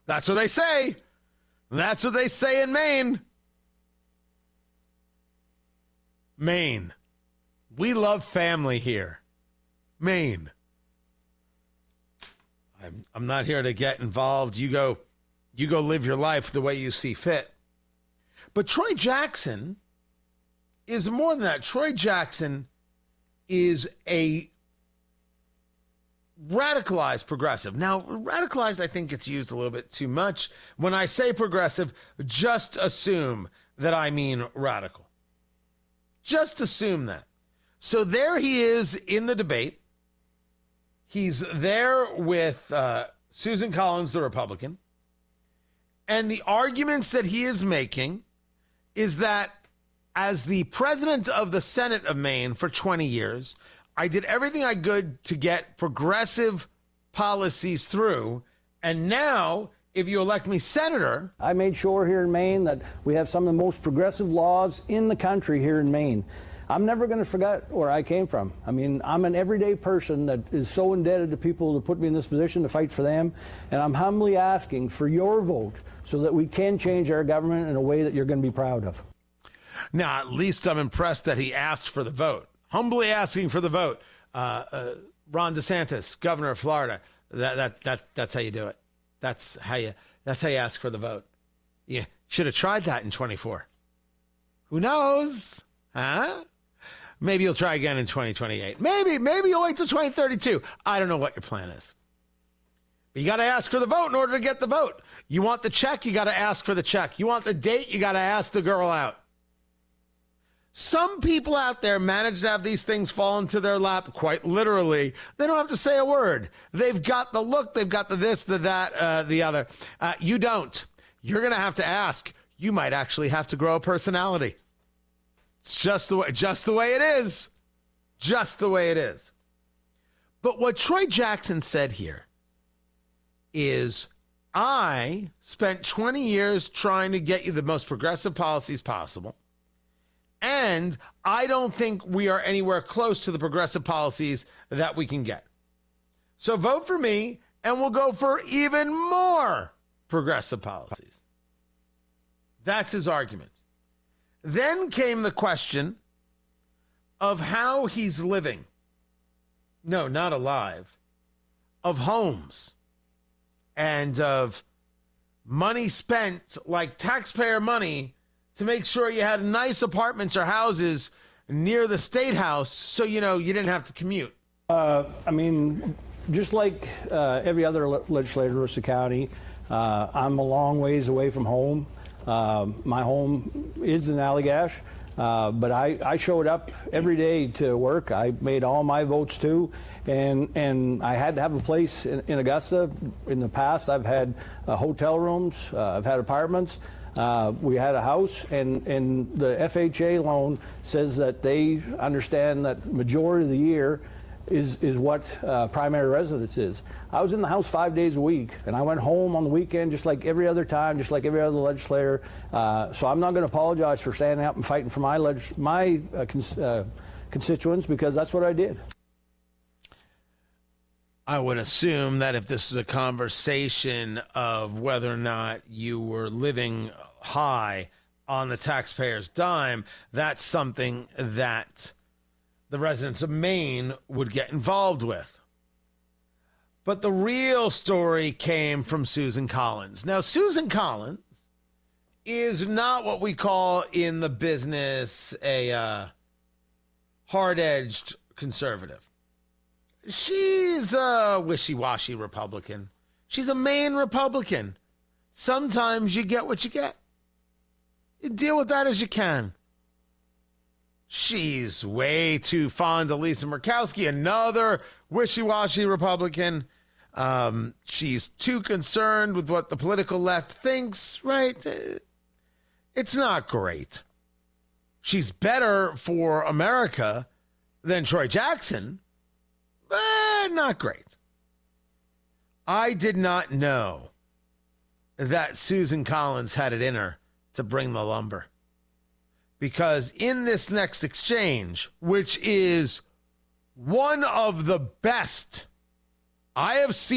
That's what they say. That's what they say in Maine. Maine. We love family here. Maine. I'm not here to get involved. You go live your life the way you see fit. But Troy Jackson is more than that. Troy Jackson is a radicalized progressive. Now, radicalized, I think, gets used a little bit too much. When I say progressive, just assume that I mean radical. Just assume that. So there he is in the debate. He's there with Susan Collins, the Republican. And the arguments that he is making is that as the president of the Senate of Maine for 20 years, I did everything I could to get progressive policies through. And now, if you elect me senator, I made sure here in Maine that we have some of the most progressive laws in the country here in Maine. I'm never going to forget where I came from. I mean, I'm an everyday person that is so indebted to people to put me in this position to fight for them. And I'm humbly asking for your vote so that we can change our government in a way that you're going to be proud of. Now, at least I'm impressed that he asked for the vote. Humbly asking for the vote. Ron DeSantis, governor of Florida, that's how you do it. That's how you ask for the vote. You should have tried that in 24. Who knows? Huh? Maybe you'll try again in 2028. Maybe you'll wait till 2032. I don't know what your plan is. But you got to ask for the vote in order to get the vote. You want the check, you got to ask for the check. You want the date, you got to ask the girl out. Some people out there manage to have these things fall into their lap, quite literally. They don't have to say a word. They've got the look, they've got the this, the that, the other. You don't. You're going to have to ask. You might actually have to grow a personality. It's just the way it is. Just the way it is. But what Troy Jackson said here is, I spent 20 years trying to get you the most progressive policies possible. And I don't think we are anywhere close to the progressive policies that we can get. So vote for me, and we'll go for even more progressive policies. That's his argument. Then came the question of how he's living. No, not alive. Of homes. And of money spent, like taxpayer money, to make sure you had nice apartments or houses near the State House so, you didn't have to commute. I mean, just like every other legislator in Worcester County, I'm a long ways away from home. My home is in Allagash, but I showed up every day to work. I made all my votes too, and I had to have a place in Augusta. In the past, I've had hotel rooms, I've had apartments. We had a house, and the FHA loan says that they understand that majority of the year is what primary residence is. I was in the house 5 days a week, and I went home on the weekend just like every other time, just like every other legislator. So I'm not going to apologize for standing up and fighting for my constituents, because that's what I did. I would assume that if this is a conversation of whether or not you were living high on the taxpayer's dime, that's something that the residents of Maine would get involved with. But the real story came from Susan Collins. Now, Susan Collins is not what we call in the business a hard-edged conservative. She's a wishy-washy Republican. She's a Maine Republican. Sometimes you get what you get. You deal with that as you can. She's way too fond of Lisa Murkowski, another wishy-washy Republican. She's too concerned with what the political left thinks, right? It's not great. She's better for America than Troy Jackson, but not great. I did not know that Susan Collins had it in her to bring the lumber. Because in this next exchange, which is one of the best I have seen